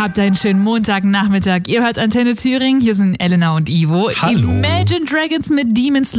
habt einen schönen Montagnachmittag. Ihr hört Antenne Thüringen, hier sind Elena und Ivo. Hallo. Imagine Dragons mit Demons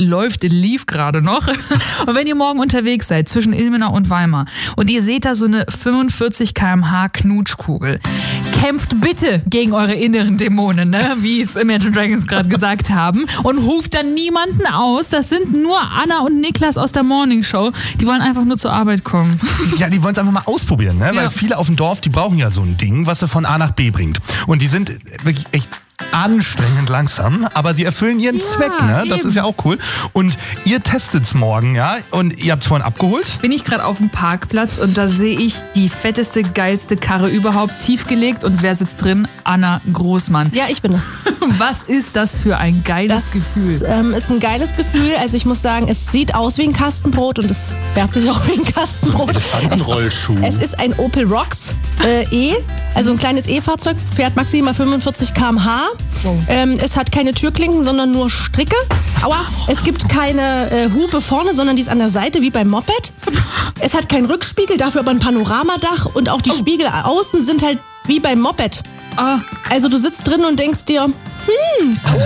lief gerade noch. Und wenn ihr morgen unterwegs seid, zwischen Ilmenau und Weimar, und ihr seht da so eine 45 km/h Knutschkugel, kämpft bitte gegen eure inneren Dämonen, ne? Wie es Imagine Dragons gerade gesagt haben, und hupt dann niemanden aus. Das sind nur Anna und Niklas aus der Morning Show. Die wollen einfach nur zur Arbeit kommen. Ja, die wollen es einfach mal ausprobieren, ne? Weil viele auf dem Dorf, die brauchen ja so ein Ding, was sie von A nach B bringt. Und die sind wirklich echt anstrengend langsam, aber sie erfüllen ihren Zweck, ne? Das ist ja auch cool. Und ihr testet's morgen, ja? Und ihr habt's vorhin abgeholt? Bin ich gerade auf dem Parkplatz und da sehe ich die fetteste, geilste Karre überhaupt, tiefgelegt. Und wer sitzt drin? Anna Großmann. Ja, ich bin das. Was ist das für ein geiles Gefühl? Das ist ein geiles Gefühl. Also ich muss sagen, es sieht aus wie ein Kastenbrot und es fährt sich auch wie ein Kastenbrot. Elefantenrollschuh. Es ist ein Opel Rocks E, also ein kleines E-Fahrzeug, fährt maximal 45 km/h. Wow. Es hat keine Türklinken, sondern nur Stricke. Aua, es gibt keine Hupe vorne, sondern die ist an der Seite, wie beim Moped. Es hat keinen Rückspiegel, dafür aber ein Panoramadach und auch die Spiegel außen sind halt wie beim Moped. Also du sitzt drin und denkst dir, cool.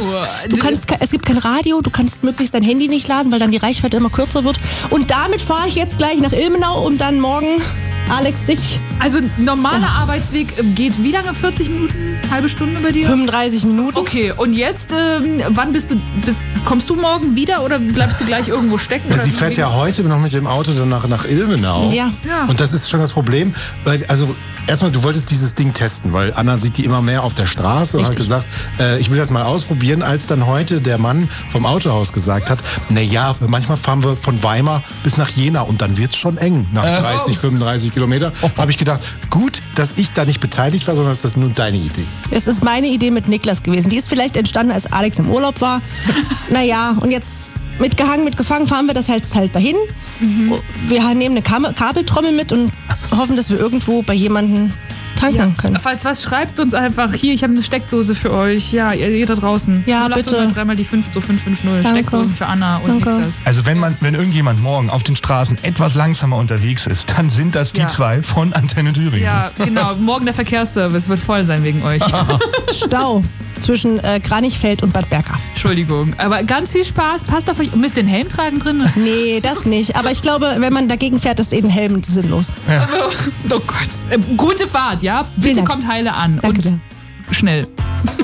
Wow. Es gibt kein Radio, du kannst möglichst dein Handy nicht laden, weil dann die Reichweite immer kürzer wird. Und damit fahre ich jetzt gleich nach Ilmenau, um dann morgen, Alex, dich... Also normaler Arbeitsweg geht wie lange? 40 Minuten? Halbe Stunde bei dir? 35 Minuten. Okay, und jetzt, wann kommst du morgen wieder oder bleibst du gleich irgendwo stecken? Ja, sie fährt ja heute noch mit dem Auto dann nach Ilmenau. Ja. Und das ist schon das Problem, weil, also erstmal, du wolltest dieses Ding testen, weil Anna sieht die immer mehr auf der Straße und hat gesagt, ich will das mal ausprobieren, als dann heute der Mann vom Autohaus gesagt hat, naja, manchmal fahren wir von Weimar bis nach Jena und dann wird's schon eng, nach 30, 35 Kilometer. Habe ich gedacht, gut, dass ich da nicht beteiligt war, sondern dass das nur deine Idee ist. Es ist meine Idee mit Niklas gewesen. Die ist vielleicht entstanden, als Alex im Urlaub war. Naja, und jetzt mitgefangen fahren wir das halt dahin. Wir nehmen eine Kabeltrommel mit und hoffen, dass wir irgendwo bei jemandem tanken können. Falls was, schreibt uns einfach hier, ich habe eine Steckdose für euch. Ja, ihr da draußen. Ja, bitte. 3 die 52550. Danke. Steckdosen für Anna und Niklas. Also wenn irgendjemand morgen auf den Straßen etwas langsamer unterwegs ist, dann sind das die zwei von Antenne Thüringen. Ja, genau. Morgen der Verkehrsservice wird voll sein wegen euch. Stau zwischen Kranichfeld und Bad Berka. Entschuldigung. Aber ganz viel Spaß. Passt auf euch. Und müsst ihr den Helm tragen drin? Nee, das nicht. Aber ich glaube, wenn man dagegen fährt, ist eben Helm sinnlos. Ja. Oh Gott. Gute Fahrt, ja? Bitte kommt heile an. Danke und sehr. schnell.